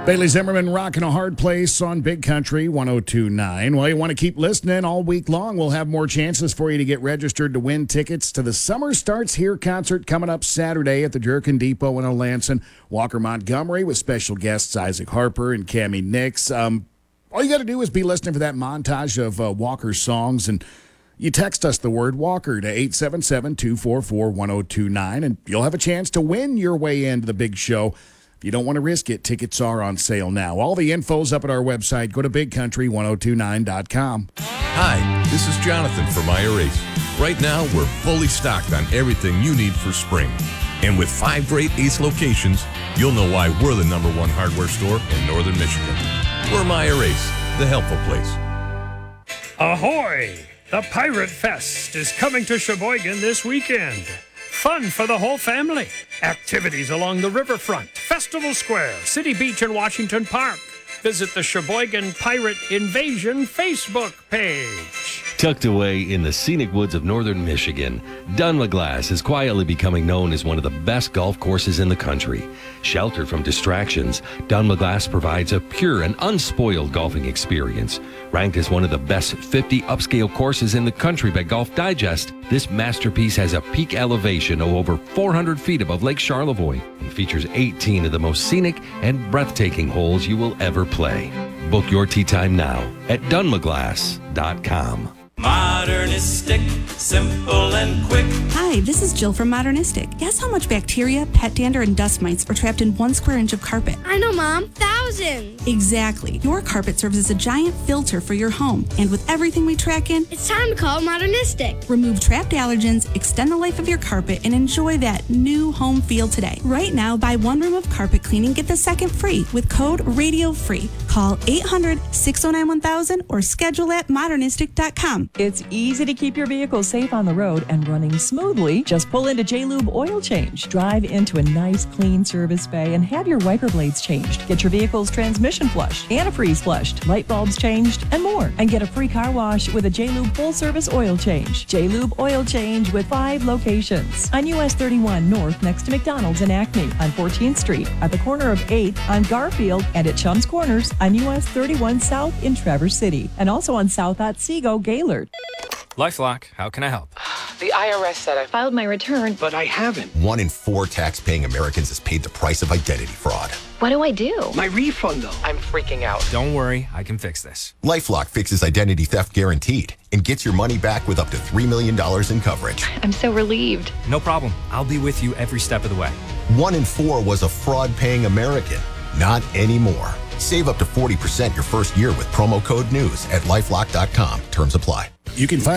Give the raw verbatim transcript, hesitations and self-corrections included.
Bailey Zimmerman rocking a hard place on Big Country one oh two point nine. Well, you want to keep listening all week long. We'll have more chances for you to get registered to win tickets to the Summer Starts Here concert coming up Saturday at the Jerkin Depot in Olanson. Walker Montgomery with special guests Isaac Harper and Cammie Nix. Um, all you got to do is be listening for that montage of uh, Walker's songs, and you text us the word Walker to eight seven seven, two four four, one oh two nine, and you'll have a chance to win your way into the big show. If you don't want to risk it, tickets are on sale now. All the info's up at our website. Go to big country one oh two nine dot com. Hi, this is Jonathan from Meyer Ace. Right now, we're fully stocked on everything you need for spring. And with five great Ace locations, you'll know why we're the number one hardware store in northern Michigan. We're Meyer Ace, the helpful place. Ahoy! The Pirate Fest is coming to Sheboygan this weekend. Fun for the whole family. Activities along the riverfront, Festival Square, City Beach, and Washington Park. Visit the Sheboygan Pirate Invasion Facebook page. Tucked away in the scenic woods of northern Michigan, Dunmaglass is quietly becoming known as one of the best golf courses in the country. Sheltered from distractions, Dunmaglass provides a pure and unspoiled golfing experience. Ranked as one of the best fifty upscale courses in the country by Golf Digest, this masterpiece has a peak elevation of over four hundred feet above Lake Charlevoix and features eighteen of the most scenic and breathtaking holes you will ever play. Book your tee time now at dunmaglass dot com. Modernistic, simple and quick. Hi, this is Jill from Modernistic. Guess how much bacteria, pet dander, and dust mites are trapped in one square inch of carpet? I know, Mom. Thousands. Exactly. Your carpet serves as a giant filter for your home. And with everything we track in, it's time to call Modernistic. Remove trapped allergens, extend the life of your carpet, and enjoy that new home feel today. Right now, buy one room of carpet cleaning, get the second free with code RADIOFREE. Call eight hundred, six oh nine, one thousand or schedule at modernistic dot com. It's easy to keep your vehicle safe on the road and running smoothly. Just pull into J-Lube Oil Change. Drive into a nice, clean service bay and have your wiper blades changed. Get your vehicle's transmission flushed, antifreeze flushed, light bulbs changed, and more. And get a free car wash with a J-Lube full-service oil change. J-Lube Oil Change with five locations. On U S thirty-one North next to McDonald's in Acme, on fourteenth Street, at the corner of eighth on Garfield, and at Chum's Corners on U S thirty-one South in Traverse City. And also on South Otsego, Gaylord. LifeLock, how can I help? The I R S said I filed my return, but I haven't. One in four tax-paying Americans has paid the price of identity fraud. What do I do? My refund, though. I'm freaking out. Don't worry, I can fix this. LifeLock fixes identity theft guaranteed and gets your money back with up to three million dollars in coverage. I'm so relieved. No problem. I'll be with you every step of the way. One in four was a fraud-paying American. Not anymore. Save up to forty percent your first year with promo code NEWS at lifelock dot com. Terms apply. You can find